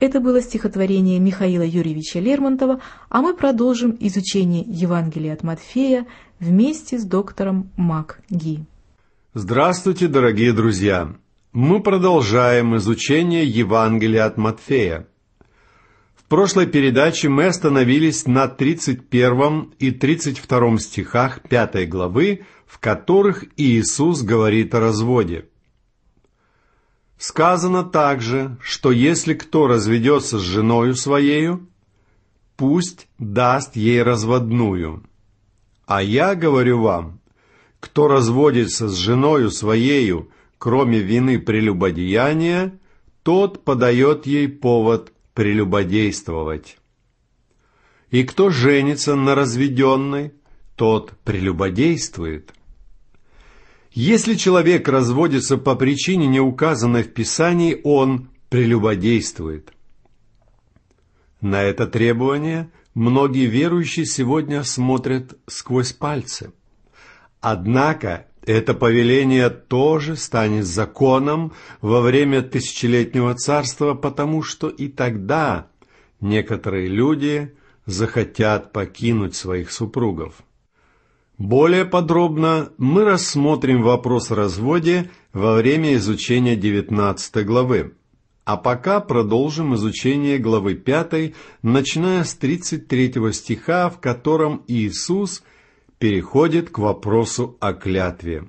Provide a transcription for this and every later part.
Это было стихотворение Михаила Юрьевича Лермонтова, а мы продолжим изучение Евангелия от Матфея вместе с доктором МакГи. Здравствуйте, дорогие друзья! Мы продолжаем изучение Евангелия от Матфея. В прошлой передаче мы остановились на 31 и 32 стихах 5 главы, в которых Иисус говорит о разводе. Сказано также, что если кто разведется с женою своею, пусть даст ей разводную. А я говорю вам, кто разводится с женою своею, кроме вины прелюбодеяния, тот подает ей повод прелюбодействовать. И кто женится на разведенной, тот прелюбодействует. Если человек разводится по причине, не указанной в Писании, он прелюбодействует. На это требование многие верующие сегодня смотрят сквозь пальцы. Однако это повеление тоже станет законом во время тысячелетнего царства, потому что и тогда некоторые люди захотят покинуть своих супругов. Более подробно мы рассмотрим вопрос о разводе во время изучения 19 главы. А пока продолжим изучение главы 5, начиная с 33 стиха, в котором Иисус переходит к вопросу о клятве.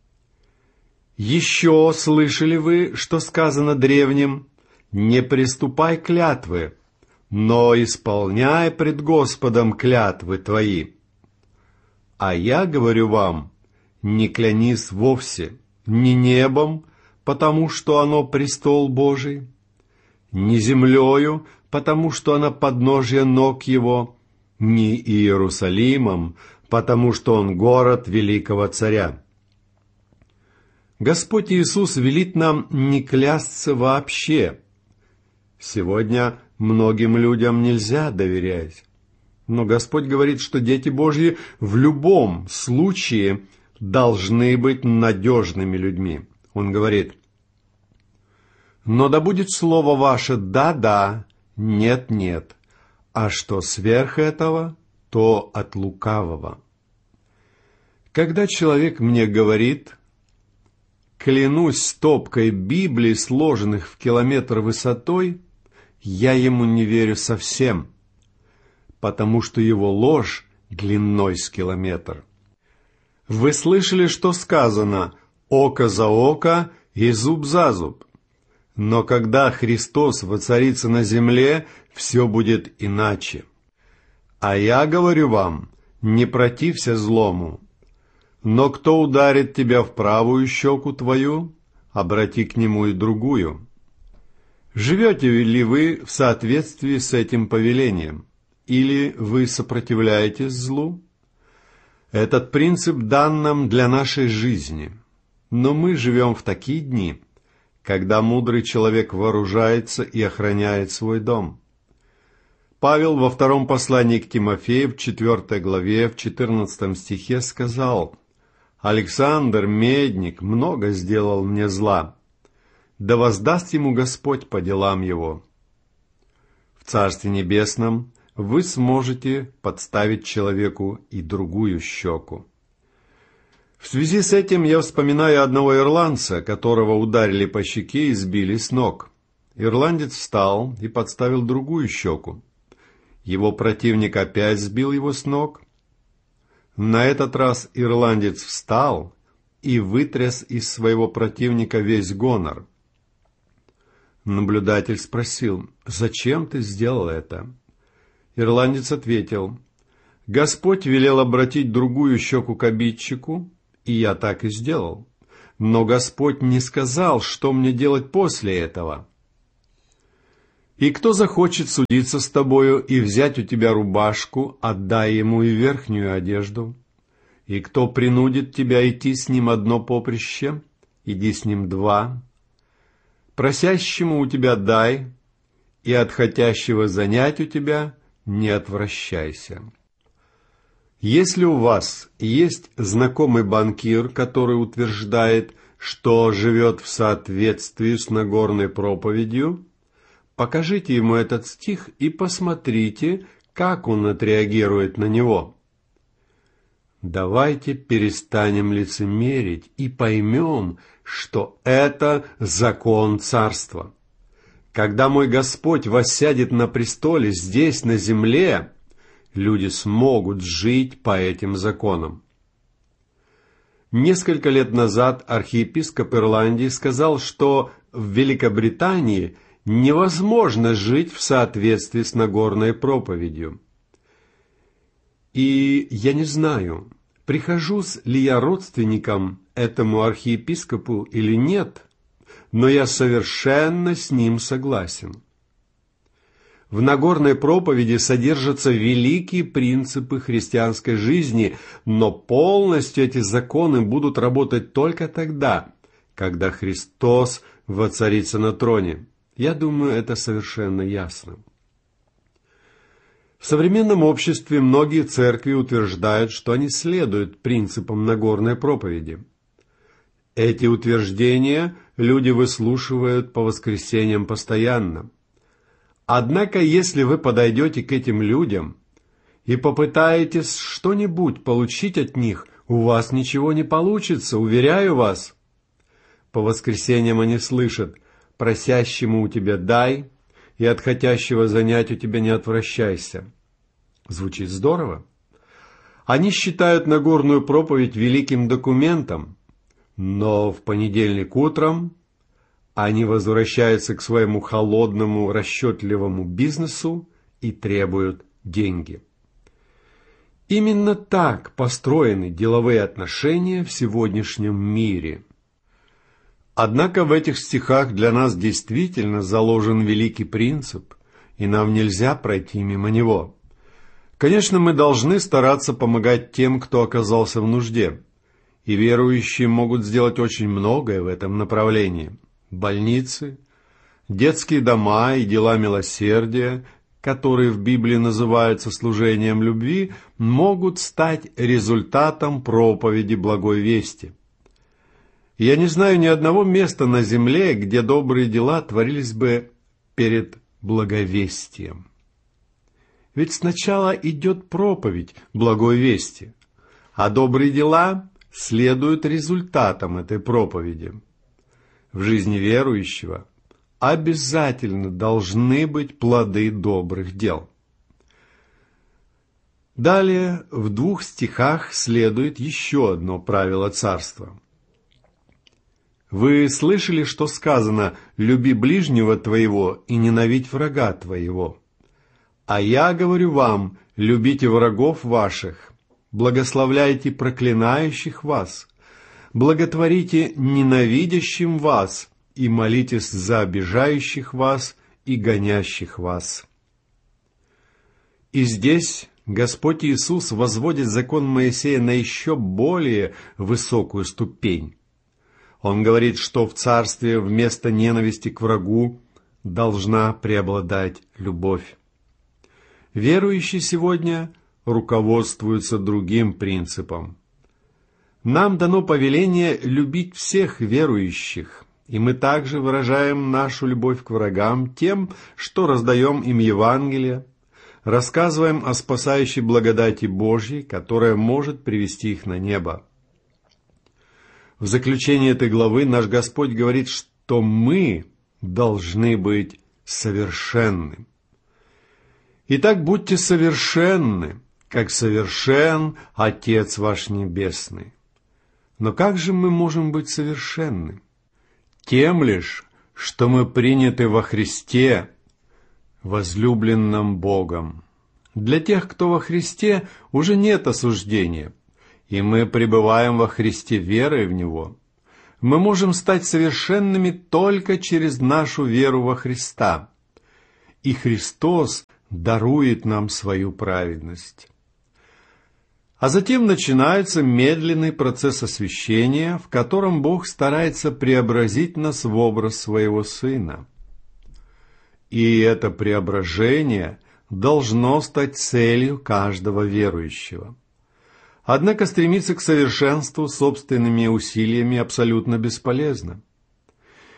«Еще слышали вы, что сказано древним? Не приступай клятвы, но исполняй пред Господом клятвы твои. А я говорю вам, не клянись вовсе, ни небом, потому что оно престол Божий, ни землею, потому что она подножие ног его, ни Иерусалимом, потому что он город великого царя». Господь Иисус велит нам не клясться вообще. Сегодня многим людям нельзя доверять. Но Господь говорит, что дети Божьи в любом случае должны быть надежными людьми. Он говорит: «Но да будет слово ваше да-да, нет-нет, а что сверх этого, то от лукавого». Когда человек мне говорит: «Клянусь стопкой Библий, сложенных в километр высотой», я ему не верю совсем, потому что его ложь длиной с километр. Вы слышали, что сказано «око за око и зуб за зуб». Но когда Христос воцарится на земле, все будет иначе. А я говорю вам, не протився злому. Но кто ударит тебя в правую щеку твою, обрати к нему и другую. Живете ли вы в соответствии с этим повелением? Или вы сопротивляетесь злу? Этот принцип дан нам для нашей жизни. Но мы живем в такие дни, когда мудрый человек вооружается и охраняет свой дом. Павел во втором послании к Тимофею в 4 главе, в 14 стихе сказал: «Александр, медник, много сделал мне зла, да воздаст ему Господь по делам его». В Царстве Небесном вы сможете подставить человеку и другую щеку. В связи с этим я вспоминаю одного ирландца, которого ударили по щеке и сбили с ног. Ирландец встал и подставил другую щеку. Его противник опять сбил его с ног. На этот раз ирландец встал и вытряс из своего противника весь гонор. Наблюдатель спросил: «Зачем ты сделал это?» Ирландец ответил: «Господь велел обратить другую щеку к обидчику, и я так и сделал. Но Господь не сказал, что мне делать после этого. И кто захочет судиться с тобою и взять у тебя рубашку, отдай ему и верхнюю одежду. И кто принудит тебя идти с ним одно поприще, иди с ним два. Просящему у тебя дай, и от хотящего занять у тебя не отвращайся». Если у вас есть знакомый банкир, который утверждает, что живет в соответствии с Нагорной проповедью, Покажите ему этот стих и посмотрите, как он отреагирует на него. Давайте перестанем лицемерить и поймем, что это закон царства. Когда мой Господь воссядет на престоле здесь, на земле, люди смогут жить по этим законам. Несколько лет назад архиепископ Ирландии сказал, что в Великобритании невозможно жить в соответствии с Нагорной проповедью. И я не знаю, прихожусь ли я родственником этому архиепископу или нет, но я совершенно с ним согласен. В Нагорной проповеди содержатся великие принципы христианской жизни, но полностью эти законы будут работать только тогда, когда Христос воцарится на троне. Я думаю, это совершенно ясно. В современном обществе многие церкви утверждают, что они следуют принципам Нагорной проповеди. Эти утверждения люди выслушивают по воскресеньям постоянно. Однако, если вы подойдете к этим людям и попытаетесь что-нибудь получить от них, у вас ничего не получится, уверяю вас. По воскресеньям они слышат: «Просящему у тебя дай, и от хотящего занять у тебя не отвращайся». Звучит здорово. Они считают Нагорную проповедь великим документом, но в понедельник утром они возвращаются к своему холодному, расчетливому бизнесу и требуют деньги. Именно так построены деловые отношения в сегодняшнем мире. Однако в этих стихах для нас действительно заложен великий принцип, и нам нельзя пройти мимо него. Конечно, мы должны стараться помогать тем, кто оказался в нужде, и верующие могут сделать очень многое в этом направлении. Больницы, детские дома и дела милосердия, которые в Библии называются служением любви, могут стать результатом проповеди благой вести. Я не знаю ни одного места на земле, где добрые дела творились бы перед благовестием. Ведь сначала идет проповедь благой вести, а добрые дела следуют результатам этой проповеди. В жизни верующего обязательно должны быть плоды добрых дел. Далее в 2 стихах следует еще одно правило царства. Вы слышали, что сказано: «Люби ближнего твоего и ненавидь врага твоего». А я говорю вам: любите врагов ваших, благословляйте проклинающих вас, благотворите ненавидящим вас и молитесь за обижающих вас и гонящих вас. И здесь Господь Иисус возводит закон Моисея на еще более высокую ступень. Он говорит, что в царстве вместо ненависти к врагу должна преобладать любовь. Верующие сегодня руководствуются другим принципом. Нам дано повеление любить всех верующих, и мы также выражаем нашу любовь к врагам тем, что раздаем им Евангелие, рассказываем о спасающей благодати Божьей, которая может привести их на небо. В заключение этой главы наш Господь говорит, что мы должны быть совершенны. Итак, будьте совершенны, как совершен Отец ваш Небесный. Но как же мы можем быть совершенны? Тем лишь, что мы приняты во Христе, возлюбленном Богом. Для тех, кто во Христе, уже нет осуждения, и мы пребываем во Христе верой в Него. Мы можем стать совершенными только через нашу веру во Христа. И Христос дарует нам свою праведность. А затем начинается медленный процесс освящения, в котором Бог старается преобразить нас в образ Своего Сына. И это преображение должно стать целью каждого верующего. Однако стремиться к совершенству собственными усилиями абсолютно бесполезно.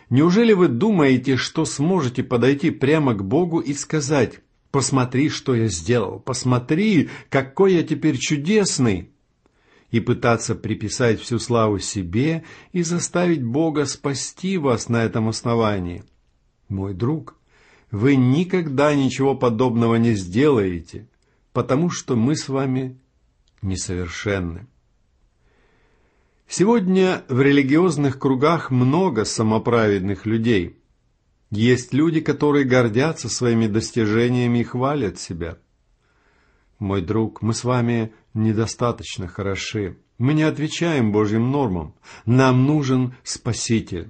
Неужели вы думаете, что сможете подойти прямо к Богу и сказать: «Посмотри, что я сделал, посмотри, какой я теперь чудесный», и пытаться приписать всю славу себе и заставить Бога спасти вас на этом основании? Мой друг, вы никогда ничего подобного не сделаете, потому что мы с вами несовершенны. Сегодня в религиозных кругах много самоправедных людей. Есть люди, которые гордятся своими достижениями и хвалят себя. Мой друг, мы с вами недостаточно хороши. Мы не отвечаем Божьим нормам. Нам нужен Спаситель.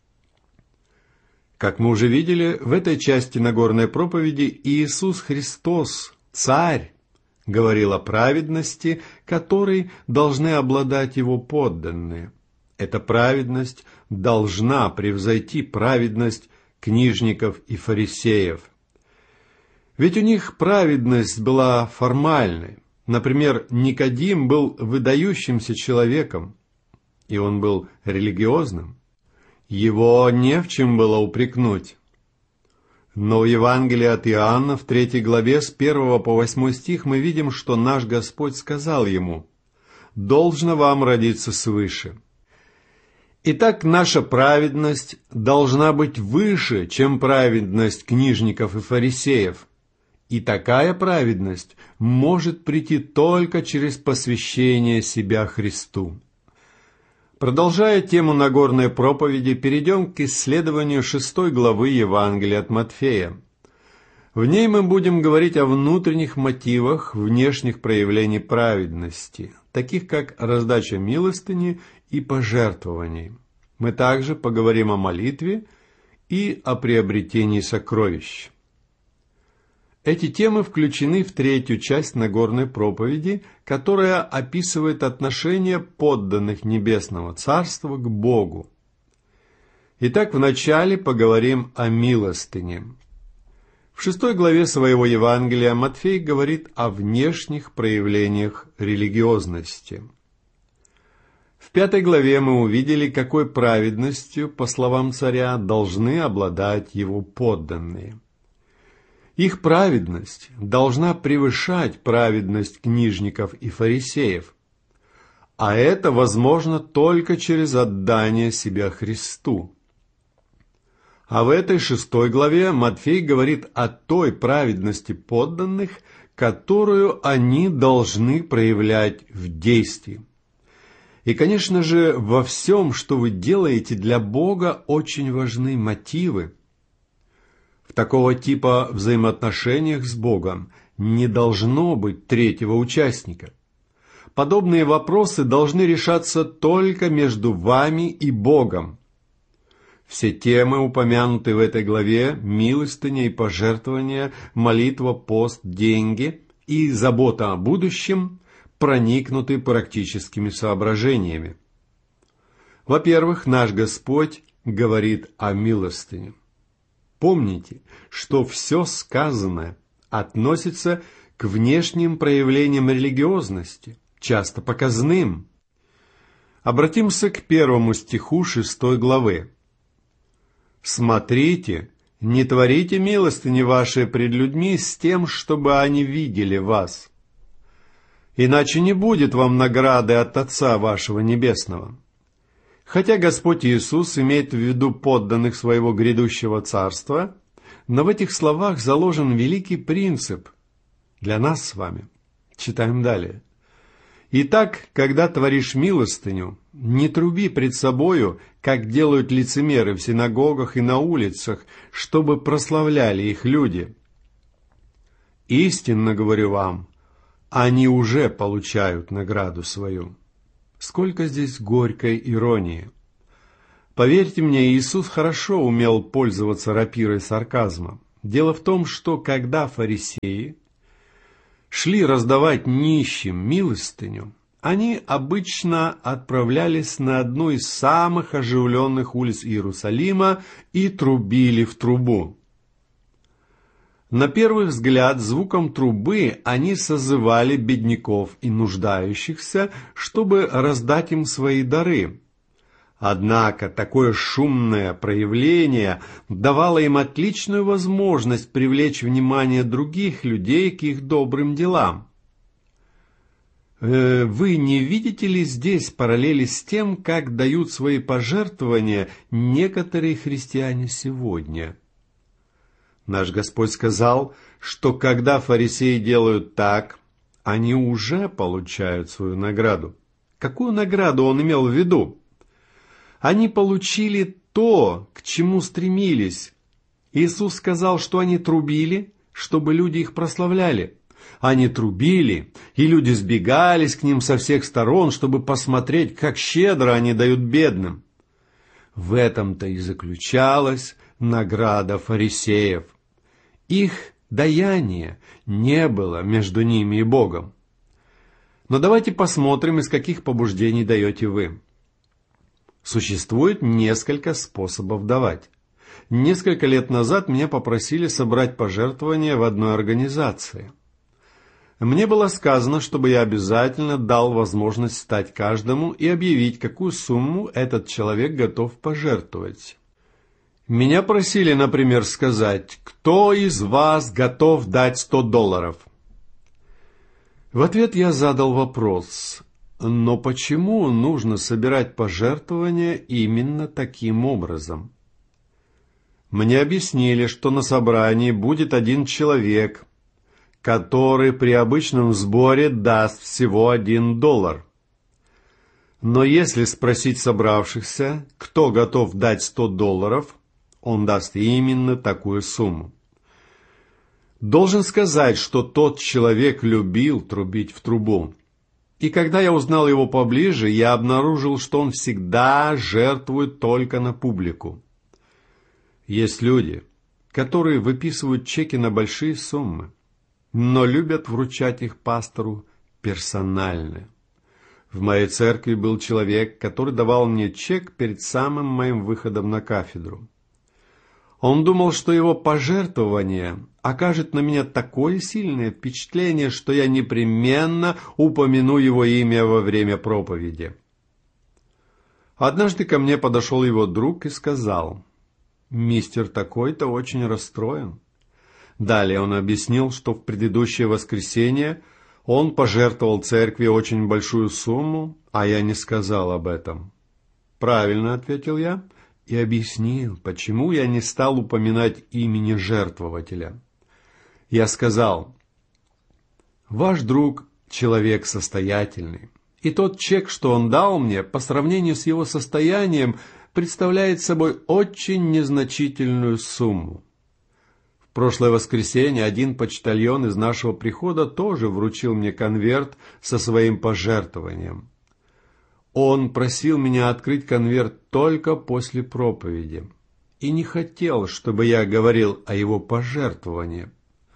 Как мы уже видели, в этой части Нагорной проповеди Иисус Христос, Царь, говорил о праведности, которой должны обладать Его подданные. Эта праведность должна превзойти праведность книжников и фарисеев. Ведь у них праведность была формальной. Например, Никодим был выдающимся человеком, и он был религиозным. Его не в чем было упрекнуть. Но в Евангелии от Иоанна в 3 главе с 1 по 8 стих мы видим, что наш Господь сказал ему: «Должно вам родиться свыше». Итак, наша праведность должна быть выше, чем праведность книжников и фарисеев. И такая праведность может прийти только через посвящение себя Христу. Продолжая тему Нагорной проповеди, перейдем к исследованию 6 главы Евангелия от Матфея. В ней мы будем говорить о внутренних мотивах внешних проявлений праведности, таких как раздача милостыни и пожертвований. Мы также поговорим о молитве и о приобретении сокровищ. Эти темы включены в 3 часть Нагорной проповеди, которая описывает отношение подданных Небесного Царства к Богу. Итак, вначале поговорим о милостыне. В 6 главе своего Евангелия Матфей говорит о внешних проявлениях религиозности. В 5 главе мы увидели, какой праведностью, по словам царя, должны обладать его подданные. Их праведность должна превышать праведность книжников и фарисеев. А это возможно только через отдание себя Христу. А в этой 6 главе Матфей говорит о той праведности подданных, которую они должны проявлять в действии. И, конечно же, во всем, что вы делаете для Бога, очень важны мотивы. В такого типа взаимоотношениях с Богом не должно быть третьего участника. Подобные вопросы должны решаться только между вами и Богом. Все темы, упомянутые в этой главе, милостыня и пожертвования, молитва, пост, деньги и забота о будущем, проникнуты практическими соображениями. Во-первых, наш Господь говорит о милостыне. Помните, что все сказанное относится к внешним проявлениям религиозности, часто показным. Обратимся к 1 стиху 6 главы. «Смотрите, не творите милостыни ваши пред людьми с тем, чтобы они видели вас. Иначе не будет вам награды от Отца вашего Небесного». Хотя Господь Иисус имеет в виду подданных своего грядущего царства, но в этих словах заложен великий принцип для нас с вами. Читаем далее. «Итак, когда творишь милостыню, не труби пред собою, как делают лицемеры в синагогах и на улицах, чтобы прославляли их люди. Истинно говорю вам, они уже получают награду свою». Сколько здесь горькой иронии! Поверьте мне, Иисус хорошо умел пользоваться рапирой сарказма. Дело в том, что когда фарисеи шли раздавать нищим милостыню, они обычно отправлялись на одну из самых оживленных улиц Иерусалима и трубили в трубу. На первый взгляд, звуком трубы они созывали бедняков и нуждающихся, чтобы раздать им свои дары. Однако такое шумное проявление давало им отличную возможность привлечь внимание других людей к их добрым делам. Вы не видите ли здесь параллели с тем, как дают свои пожертвования некоторые христиане сегодня? Наш Господь сказал, что когда фарисеи делают так, они уже получают свою награду. Какую награду Он имел в виду? Они получили то, к чему стремились. Иисус сказал, что они трубили, чтобы люди их прославляли. Они трубили, и люди сбегались к ним со всех сторон, чтобы посмотреть, как щедро они дают бедным. В этом-то и заключалась награда фарисеев. Их даяния не было между ними и Богом. Но давайте посмотрим, из каких побуждений даете вы. Существует несколько способов давать. Несколько лет назад меня попросили собрать пожертвования в одной организации. Мне было сказано, чтобы я обязательно дал возможность встать каждому и объявить, какую сумму этот человек готов пожертвовать. Меня просили, например, сказать, кто из вас готов дать $100? В ответ я задал вопрос, но почему нужно собирать пожертвования именно таким образом? Мне объяснили, что на собрании будет один человек, который при обычном сборе даст всего $1. Но если спросить собравшихся, кто готов дать $100, он даст именно такую сумму. Должен сказать, что тот человек любил трубить в трубу. И когда я узнал его поближе, я обнаружил, что он всегда жертвует только на публику. Есть люди, которые выписывают чеки на большие суммы, но любят вручать их пастору персонально. В моей церкви был человек, который давал мне чек перед самым моим выходом на кафедру. Он думал, что его пожертвование окажет на меня такое сильное впечатление, что я непременно упомяну его имя во время проповеди. Однажды ко мне подошел его друг и сказал, «Мистер такой-то очень расстроен». Далее он объяснил, что в предыдущее воскресенье он пожертвовал церкви очень большую сумму, а я не сказал об этом. «Правильно», — ответил я, и объяснил, почему я не стал упоминать имени жертвователя. Я сказал, «Ваш друг — человек состоятельный, и тот чек, что он дал мне, по сравнению с его состоянием, представляет собой очень незначительную сумму. В прошлое воскресенье один почтальон из нашего прихода тоже вручил мне конверт со своим пожертвованием. Он просил меня открыть конверт только после проповеди и не хотел, чтобы я говорил о его пожертвовании.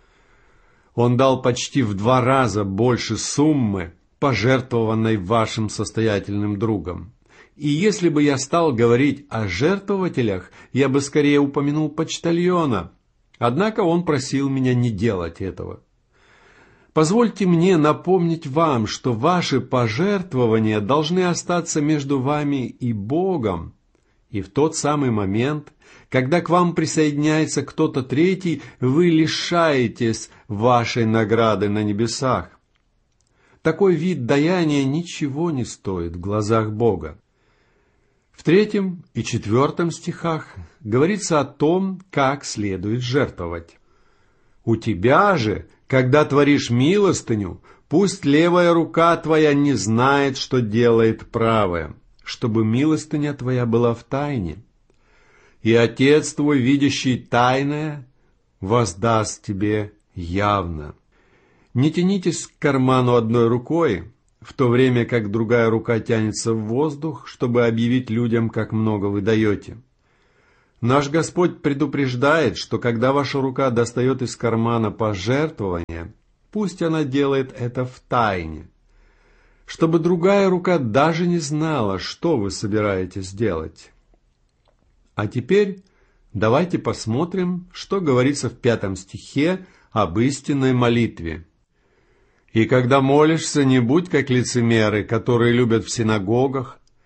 Он дал почти в 2 раза больше суммы, пожертвованной вашим состоятельным другом. И если бы я стал говорить о жертвователях, я бы скорее упомянул почтальона. Однако он просил меня не делать этого. Позвольте мне напомнить вам, что ваши пожертвования должны остаться между вами и Богом. И в тот самый момент, когда к вам присоединяется кто-то третий, вы лишаетесь вашей награды на небесах. Такой вид даяния ничего не стоит в глазах Бога. В 3 и 4 стихах говорится о том, как следует жертвовать. «У тебя же, когда творишь милостыню, пусть левая рука твоя не знает, что делает правая, чтобы милостыня твоя была в тайне. И Отец твой, видящий тайное, воздаст тебе явно. Не тянитесь к карману одной рукой, в то время как другая рука тянется в воздух, чтобы объявить людям, как много вы даете. Наш Господь предупреждает, что когда ваша рука достает из кармана пожертвование, пусть она делает это в тайне, чтобы другая рука даже не знала, что вы собираетесь делать. А теперь давайте посмотрим, что говорится в 5 стихе об истинной молитве. «И когда молишься, не будь как лицемеры, которые любят в синагогах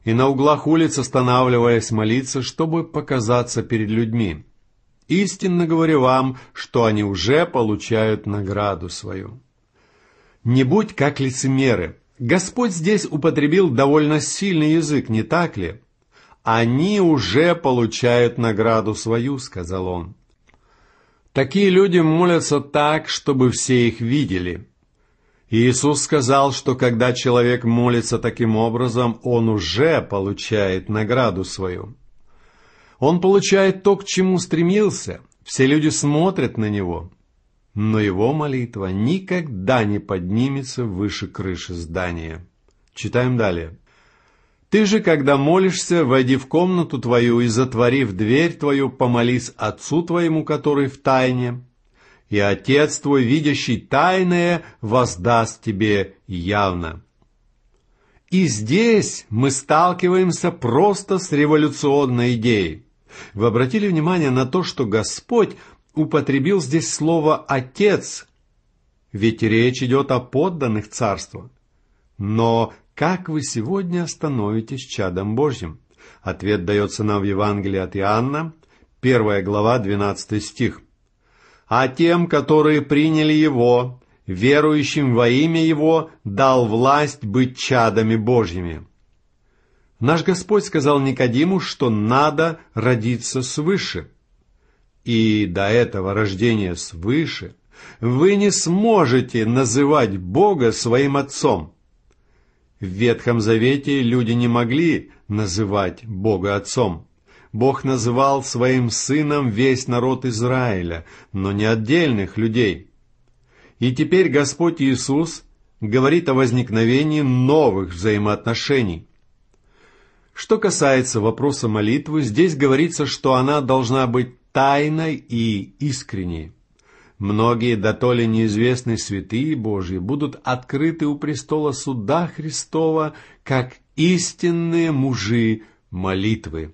и на углах улиц останавливаясь молиться, чтобы показаться перед людьми. Истинно говорю вам, что они уже получают награду свою. Не будь как лицемеры. Господь здесь употребил довольно сильный язык, не так ли? Они уже получают награду свою, сказал он. Такие люди молятся так, чтобы все их видели. Иисус сказал, что когда человек молится таким образом, он уже получает награду свою. Он получает то, к чему стремился. Все люди смотрят на него. Но его молитва никогда не поднимется выше крыши здания. Читаем далее. «Ты же, когда молишься, войди в комнату твою и, затворив дверь твою, помолись Отцу твоему, который в тайне, и Отец твой, видящий тайное, воздаст тебе явно». И здесь мы сталкиваемся просто с революционной идеей. Вы обратили внимание на то, что Господь употребил здесь слово «отец», ведь речь идет о подданных царства. Но как вы сегодня становитесь чадом Божьим? Ответ дается нам в Евангелии от Иоанна, 1 глава, 12 стих. «А тем, которые приняли Его, верующим во имя Его, дал власть быть чадами Божьими». Наш Господь сказал Никодиму, что надо родиться свыше. И до этого рождения свыше вы не сможете называть Бога своим Отцом. В Ветхом Завете люди не могли называть Бога Отцом. Бог называл своим Сыном весь народ Израиля, но не отдельных людей. И теперь Господь Иисус говорит о возникновении новых взаимоотношений. Что касается вопроса молитвы, здесь говорится, что она должна быть тайной и искренней. Многие дотоле неизвестные святые Божьи будут открыты у престола суда Христова, как истинные мужи молитвы.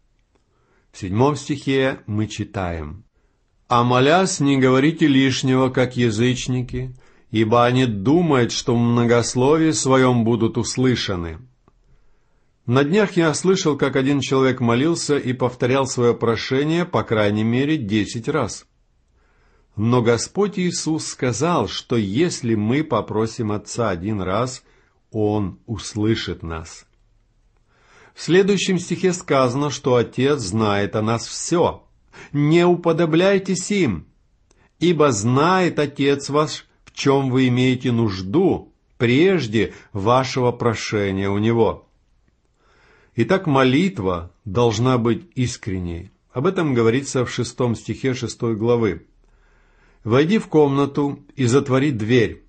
В 7 стихе мы читаем: «А молясь, не говорите лишнего, как язычники, ибо они думают, что в многословии своем будут услышаны». На днях я слышал, как один человек молился и повторял свое прошение по крайней мере 10 раз. Но Господь Иисус сказал, что если мы попросим Отца 1 раз, Он услышит нас. В следующем стихе сказано, что Отец знает о нас все. «Не уподобляйтесь им, ибо знает Отец ваш, в чем вы имеете нужду, прежде вашего прошения у Него». Итак, молитва должна быть искренней. Об этом говорится в 6 стихе 6 главы. «Войди в комнату и затвори дверь».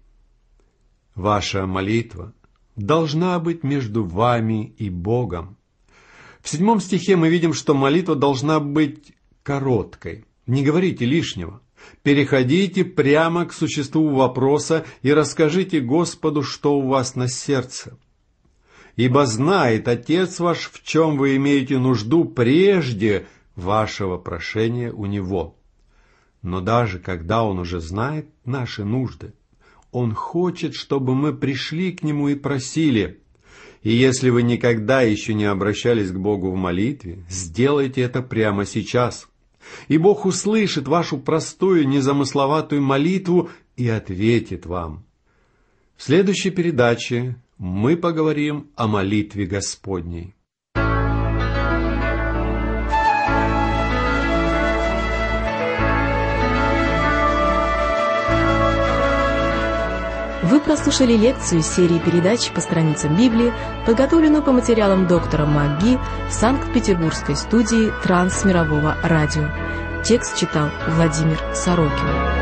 Ваша молитва должна быть между вами и Богом. В 7 стихе мы видим, что молитва должна быть короткой. Не говорите лишнего. Переходите прямо к существу вопроса и расскажите Господу, что у вас на сердце. «Ибо знает Отец ваш, в чем вы имеете нужду прежде вашего прошения у Него». Но даже когда Он уже знает наши нужды, Он хочет, чтобы мы пришли к Нему и просили. И если вы никогда еще не обращались к Богу в молитве, сделайте это прямо сейчас. И Бог услышит вашу простую, незамысловатую молитву и ответит вам. В следующей передаче мы поговорим о молитве Господней. Вы прослушали лекцию из серии передач по страницам Библии, подготовленную по материалам доктора МакГи в Санкт-Петербургской студии Трансмирового радио. Текст читал Владимир Сорокин.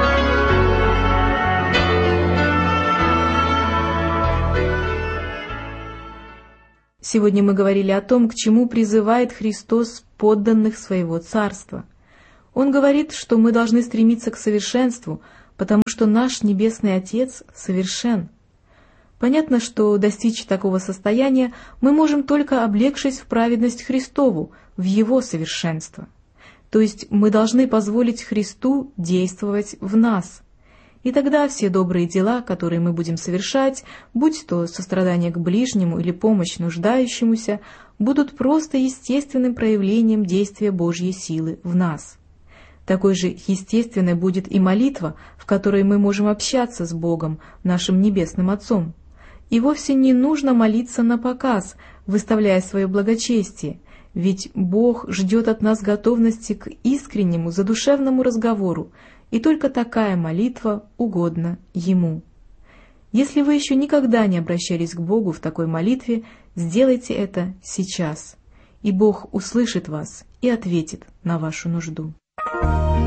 Сегодня мы говорили о том, к чему призывает Христос подданных своего царства. Он говорит, что мы должны стремиться к совершенству, потому что наш Небесный Отец совершен. Понятно, что достичь такого состояния мы можем только облегшись в праведность Христову, в Его совершенство. То есть мы должны позволить Христу действовать в нас. И тогда все добрые дела, которые мы будем совершать, будь то сострадание к ближнему или помощь нуждающемуся, будут просто естественным проявлением действия Божьей силы в нас. Такой же естественной будет и молитва, в которой мы можем общаться с Богом, нашим Небесным Отцом. И вовсе не нужно молиться напоказ, выставляя свое благочестие, ведь Бог ждет от нас готовности к искреннему, задушевному разговору, и только такая молитва угодна Ему. Если вы еще никогда не обращались к Богу в такой молитве, сделайте это сейчас, и Бог услышит вас и ответит на вашу нужду.